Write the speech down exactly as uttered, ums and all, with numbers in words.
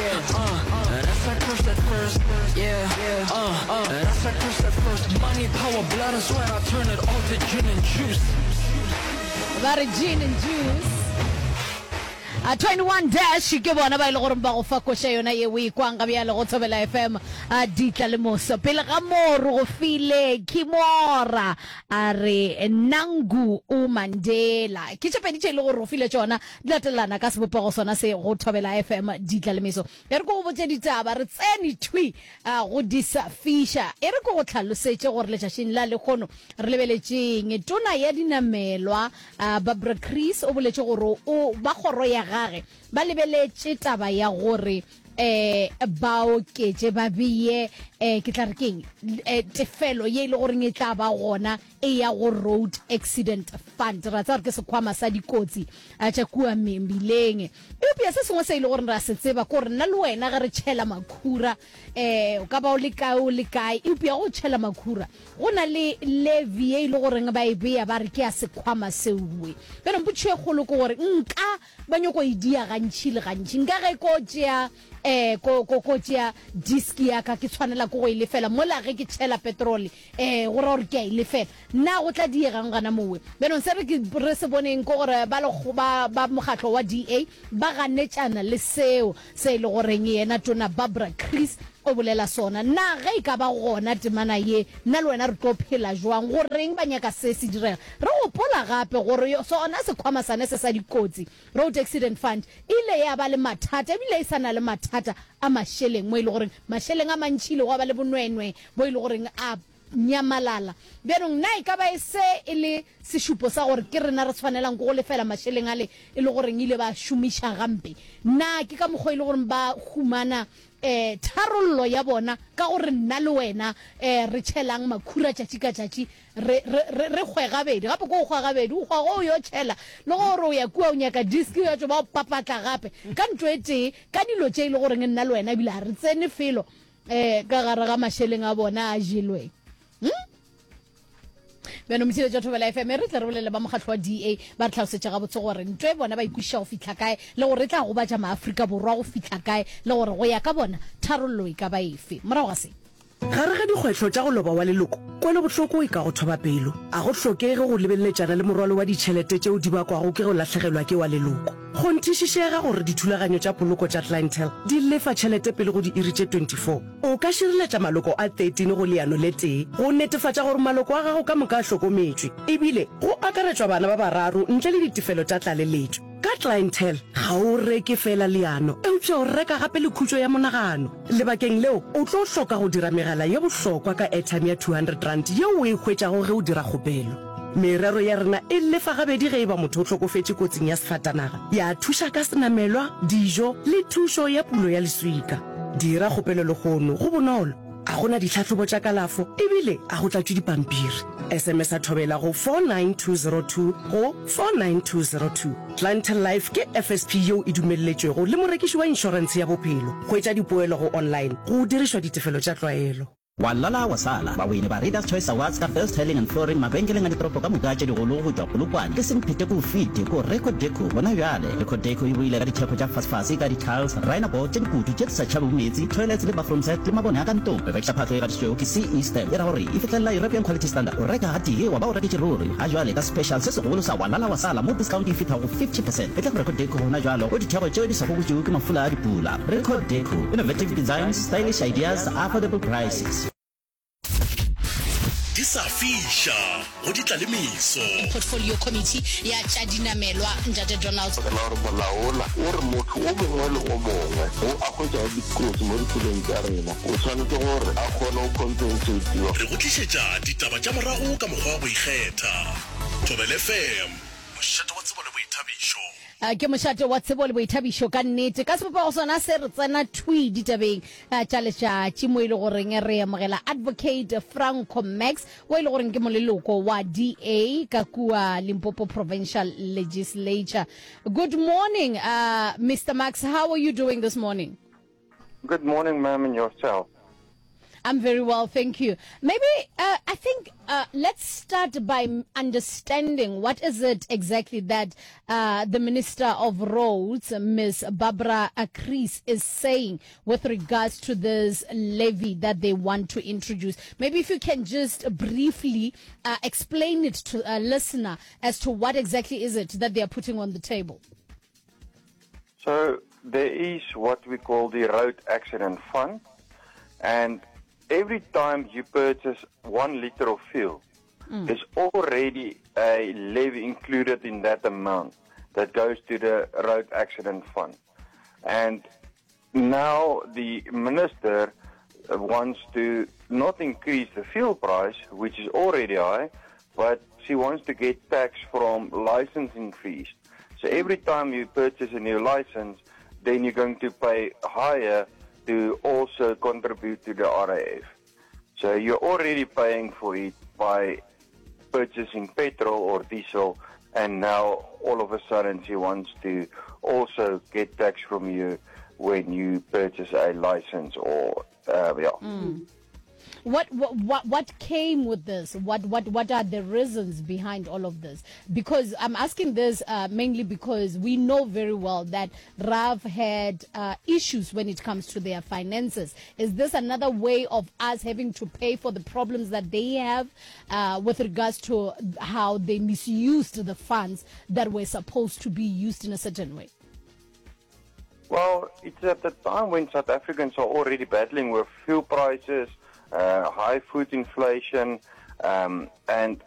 yeah, uh, that's I cursed at first, yeah, yeah, uh, uh, that's I cursed at first. Money, power, blood, and sweat, I turn it all to gin and juice. About a gin and juice. A twenty-one dash ke bona ba ile gore ba go fa koshe yona ye we kwang ga bya le go tsobela F M a ditla le moso pele ga moro go file Kimora are Nangu o Mandela ke tshepedi tse ile gore go file tsona dilatelana ka sebopego sona se go tsobela F M ditla le meso e re go botse ditaba re tseni twi go disa fisha e re go go tlhalosetse gore le tshashing la le khono re lebeletseng tona ya dinamelwa Barbara Chris o boletse gore o ba goro ya gage ba lebeletse taba ya gore eh ba oketse ba biye eh ke tla re keng tefelo ye ile gore e tla ba gona e ya go road accident fund ra tsa re ke se khwama sa dikotsi a tsa kua membileng e pia se sengwe se ile gore ra se tseba gore nna le wena ga re tshela makhura eh o ka ba o le kae o le kae e pia go tshela makhura go na le levy e ile gore ba e beya ba re ke a se khwama sewe pero mputshwe golo go gore nka ba nyoko idia gantshi le gantshi nka ge ko tsia eh ko ko ko tsia disk ya ka ke tshwanela go ile fela mola ge ke tshela petrol eh go re ke ile fela na go tla diega ngana mowe beno se re ke re se boneng go gore ba le ba ba mogatlo wa D A ba ganetšana le seo se ile gore yena tona Barbara Chris o bolela sona na ge ka ba gona temana ye nna le wena re tlo phela jwang go reng ba nyaka se se direga re go pola gape gore sona se khwama sane se sa dikotsi road accident fund ile ya ba le mathata ebile e sana le mathata a masheleng mo ile gore masheleng a mantshile go ba le bonwenwe bo ile gore a nyamalala beno nna e ka ba ese ile se shupo sa gore ke rena re tshwanelang go le fela masheleng ale ile gore ile ba shumisha gampe na ke ka mogho ile gore ba humana eh tharollo ya bona ka gore nna le wena eh re tshelang makhura tšatši ka tšatši re re re gwega bedi gape go gwega bedi go go yo tshela le gore o ya kua o nyaka disk ya tšo ba papatla gape ka ntwetse ka dilo tše ile gore nna le wena bila re tsene felo eh ka gara ga masheleng a bona a jilwe beno mtile tša thobela F M re tla re bolele ba mogatlo wa D A ba re tlhaosetša ga botse gore ntwe bona ba ikusha go fitla kae le gore tla go batša maAfrika borwa go fitla kae le gore go ya ka bona tharollo e ka ba efe morago ga se gare ga dikgwetlho tša go loba wa leloko kwele bohloko e ka go thoba pelo a go hlokege go lebelletšana le morwalo wa ditšhelete tšeo di bakwago ke go lahlegelwa ke wa leloko go nthišišega gore dithulaganyo tša poloko tša clientele di lefa tšhelete pele go di iri tše twenty-four o ka šireletša maloko a thirteen go leano le tee go netefatša gore maloko a gago ka moka a hlokometšwe ebile go akaretšwa bana ba bararo ntle le ditefelo tša tlaleletšo ka clientele ga o reke fela leano eupša o reka gape le khutšo ya monagano lebakeng leo o tlo hloka go dira megala ye bohlokwa ka airtime ya two hundred rand yeo o e hwetšago ge o dira kgopelo merero ya rena e lefa gabedi ge e ba motho o hlokofetše kotsing ya sefatanaga ya thuša ka senamelwa dijo le thušo ya pulo ya leswika dira kgopelo le gono go bonolo a gona ditlhatlhobo tša kalafo ebile a go tlatšwe dipampiri sms a thobela go four nine two zero two go four nine two zero two clientele life ke F S P yeo e dumelletšwego le morekiši wa inšorense ya bophelo go etša dipoelo go online go dirišwa ditefelo tša tlwaelo walala wasala bawini ba Readers Choice Awards ka First Tiling and Flooring mabenkeleng a ditoropo ka moka tše digolo go tšwa polokwane ke semphete ko fite ko Record Deco bona bjale Record Deco e buile ka ditheko tša fast-fast ka di-tiles raina board tše dikutu tše di sa tšhabe metsi toilets le bathroom set le mabone a ka ntompe bekša phatlo e gadišitšwego ke C E Stem e ra gore e fihlelela European Quality Standard o reka gatee wa ba o reketše ruri ga jwale ka special se segolo sa walala wasala mo discount e fithago fifty percent e tla go Record Deco gona jwalo go ditheko tšeo di sa gogotšego ke mafula a dipula Record Deco innovative designs stylish ideas affordable prices Disafisha go ditla le miso portfolio committee ya tša dinamelwa Ntate Donald la gore molaola o re motho o mongwe le o mongwe o a go tšwa dikotsi mo ditulong tša rena o tshwanetse gore a kgone go compensatiwa re go tlišetša ditaba tša morago ka mokgwa wa go ikgetha Thobela F M mošate wa tsebo le boithabišo a ke mošate wa tsebo le boithabišo ka nnete ka sebopego sona se re tsena twi ditabeng tša letšatši mo ile goreng re amogela advocate Franco Max wa ile goreng ke moleloko wa D A ka kua Limpopo Provincial Legislature. Good morning, uh, Mister Max. How are you doing this morning? Good morning, ma'am, and yourself. I'm very well, thank you. Maybe uh, I think uh, let's start by understanding what is it exactly that uh, the Minister of Roads, Miz Barbara Chris, is saying with regards to this levy that they want to introduce. Maybe if you can just briefly uh, explain it to a listener as to what exactly is it that they are putting on the table. So there is what we call the Road Accident Fund, and every time you purchase one liter of fuel, mm. there's already a levy included in that amount that goes to the Road Accident Fund. And now the minister wants to not increase the fuel price, which is already high, but she wants to get tax from licensing fees. So every time you purchase a new license, then you're going to pay higher to also contribute to the R A F. So you're already paying for it by purchasing petrol or diesel, and now all of a sudden she wants to also get tax from you when you purchase a license or, uh, yeah. Mm. What, what what what came with this? What what what are the reasons behind all of this? Because I'm asking this uh, mainly because we know very well that R A V had uh, issues when it comes to their finances. Is this another way of us having to pay for the problems that they have uh, with regards to how they misused the funds that were supposed to be used in a certain way? Well, it's at the time when South Africans are already battling with fuel prices, Uh, high food inflation, um, and